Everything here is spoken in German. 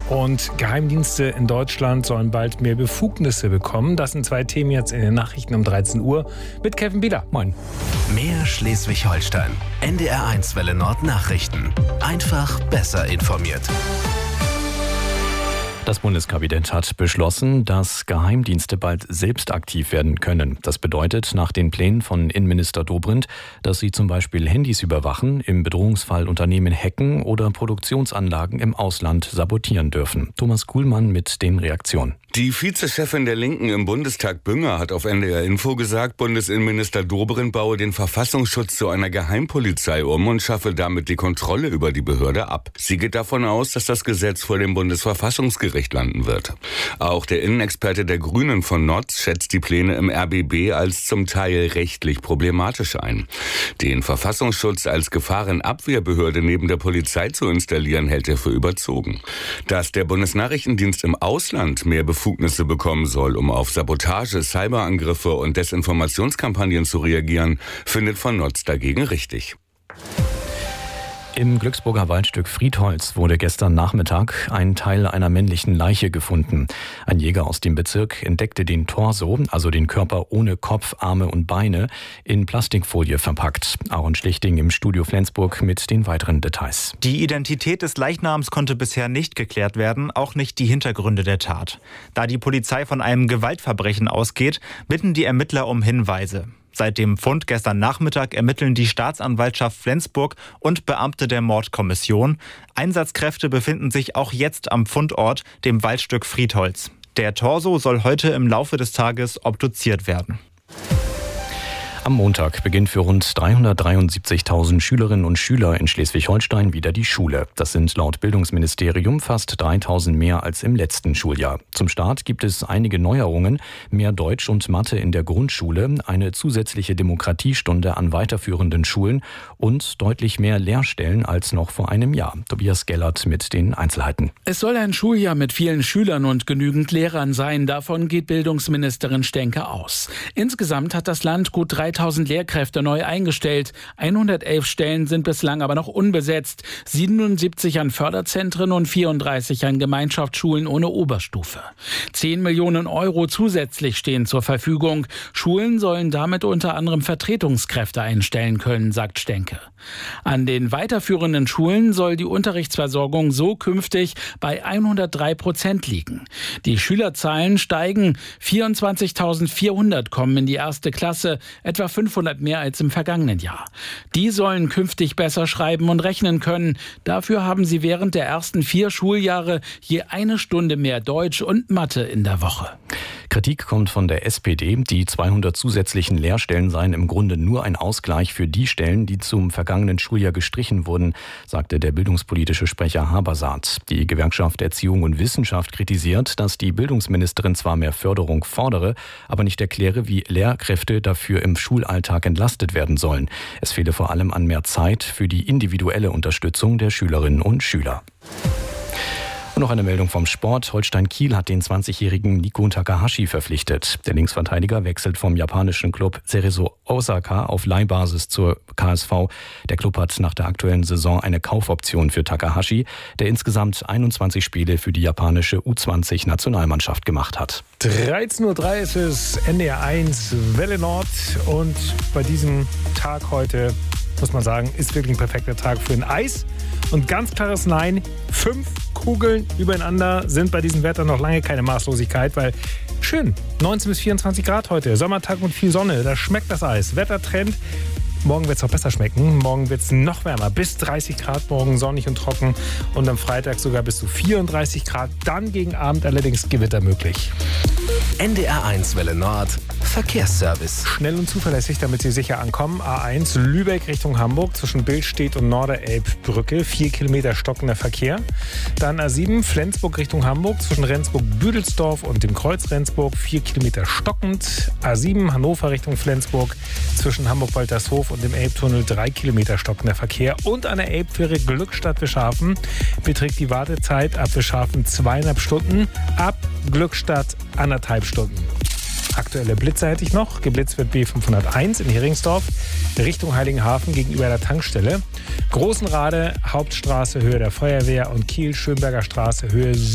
und Geheimdienste in Deutschland sollen bald mehr Befugnisse bekommen. Das sind 2 Themen jetzt in den Nachrichten um 13 Uhr mit Kevin Bieler. Moin. Mehr Schleswig-Holstein. NDR1 Welle Nord Nachrichten. Einfach besser informiert. Das Bundeskabinett hat beschlossen, dass Geheimdienste bald selbst aktiv werden können. Das bedeutet nach den Plänen von Innenminister Dobrindt, dass sie zum Beispiel Handys überwachen, im Bedrohungsfall Unternehmen hacken oder Produktionsanlagen im Ausland sabotieren dürfen. Thomas Kuhlmann mit den Reaktionen. Die Vizechefin der Linken im Bundestag Bünger hat auf NDR Info gesagt, Bundesinnenminister Dobrindt baue den Verfassungsschutz zu einer Geheimpolizei um und schaffe damit die Kontrolle über die Behörde ab. Sie geht davon aus, dass das Gesetz vor dem Bundesverfassungsgericht landen wird. Auch der Innenexperte der Grünen von Notz schätzt die Pläne im RBB als zum Teil rechtlich problematisch ein. Den Verfassungsschutz als Gefahrenabwehrbehörde neben der Polizei zu installieren, hält er für überzogen. Dass der Bundesnachrichtendienst im Ausland mehr Befugnisse bekommen soll, um auf Sabotage, Cyberangriffe und Desinformationskampagnen zu reagieren, findet von Notz dagegen richtig. Im Glücksburger Waldstück Friedholz wurde gestern Nachmittag ein Teil einer männlichen Leiche gefunden. Ein Jäger aus dem Bezirk entdeckte den Torso, also den Körper ohne Kopf, Arme und Beine, in Plastikfolie verpackt. Aaron Schlichting im Studio Flensburg mit den weiteren Details. Die Identität des Leichnams konnte bisher nicht geklärt werden, auch nicht die Hintergründe der Tat. Da die Polizei von einem Gewaltverbrechen ausgeht, bitten die Ermittler um Hinweise. Seit dem Fund gestern Nachmittag ermitteln die Staatsanwaltschaft Flensburg und Beamte der Mordkommission. Einsatzkräfte befinden sich auch jetzt am Fundort, dem Waldstück Friedholz. Der Torso soll heute im Laufe des Tages obduziert werden. Am Montag beginnt für rund 373.000 Schülerinnen und Schüler in Schleswig-Holstein wieder die Schule. Das sind laut Bildungsministerium fast 3.000 mehr als im letzten Schuljahr. Zum Start gibt es einige Neuerungen, mehr Deutsch und Mathe in der Grundschule, eine zusätzliche Demokratiestunde an weiterführenden Schulen und deutlich mehr Lehrstellen als noch vor einem Jahr. Tobias Gellert mit den Einzelheiten. Es soll ein Schuljahr mit vielen Schülern und genügend Lehrern sein. Davon geht Bildungsministerin Stenke aus. Insgesamt hat das Land gut 3.000 Lehrkräfte neu eingestellt. 111 Stellen sind bislang aber noch unbesetzt. 77 an Förderzentren und 34 an Gemeinschaftsschulen ohne Oberstufe. 10 Millionen Euro zusätzlich stehen zur Verfügung. Schulen sollen damit unter anderem Vertretungskräfte einstellen können, sagt Stenke. An den weiterführenden Schulen soll die Unterrichtsversorgung so künftig bei 103% liegen. Die Schülerzahlen steigen. 24.400 kommen in die erste Klasse, etwa 500 mehr als im vergangenen Jahr. Die sollen künftig besser schreiben und rechnen können. Dafür haben sie während der ersten 4 Schuljahre je 1 Stunde mehr Deutsch und Mathe in der Woche. Kritik kommt von der SPD. Die 200 zusätzlichen Lehrstellen seien im Grunde nur ein Ausgleich für die Stellen, die zum vergangenen Schuljahr gestrichen wurden, sagte der bildungspolitische Sprecher Habersaat. Die Gewerkschaft Erziehung und Wissenschaft kritisiert, dass die Bildungsministerin zwar mehr Förderung fordere, aber nicht erkläre, wie Lehrkräfte dafür im Schulalltag entlastet werden sollen. Es fehle vor allem an mehr Zeit für die individuelle Unterstützung der Schülerinnen und Schüler. Und noch eine Meldung vom Sport. Holstein Kiel hat den 20-jährigen Nico Takahashi verpflichtet. Der Linksverteidiger wechselt vom japanischen Club Cerezo Osaka auf Leihbasis zur KSV. Der Club hat nach der aktuellen Saison eine Kaufoption für Takahashi, der insgesamt 21 Spiele für die japanische U20-Nationalmannschaft gemacht hat. 13.03 Uhr ist es, NDR1 Welle Nord, und bei diesem Tag heute muss man sagen, ist wirklich ein perfekter Tag für ein Eis. Und ganz klares Nein, 5 Kugeln übereinander sind bei diesem Wetter noch lange keine Maßlosigkeit, weil schön, 19 bis 24 Grad heute, Sommertag und viel Sonne, da schmeckt das Eis. Wettertrend, morgen wird es auch besser schmecken, morgen wird es noch wärmer, bis 30 Grad, morgen sonnig und trocken und am Freitag sogar bis zu 34 Grad, dann gegen Abend allerdings Gewitter möglich. NDR1 Welle Nord Verkehrsservice. Schnell und zuverlässig, damit Sie sicher ankommen. A1 Lübeck Richtung Hamburg zwischen Billstedt und Norderelbbrücke. 4 Kilometer stockender Verkehr. Dann A7 Flensburg Richtung Hamburg zwischen Rendsburg-Büdelsdorf und dem Kreuz Rendsburg. 4 Kilometer stockend. A7 Hannover Richtung Flensburg zwischen Hamburg-Waltershof und dem Elbtunnel. 3 Kilometer stockender Verkehr. Und an der Elbfähre Glückstadt-Wischhafen beträgt die Wartezeit ab Wischhafen 2,5 Stunden. Ab Glückstadt 1,5 Stunden. Aktuelle Blitzer hätte ich noch. Geblitzt wird B501 in Heringsdorf Richtung Heiligenhafen gegenüber der Tankstelle. Großenrade, Hauptstraße, Höhe der Feuerwehr und Kiel, Schönberger Straße, Höhe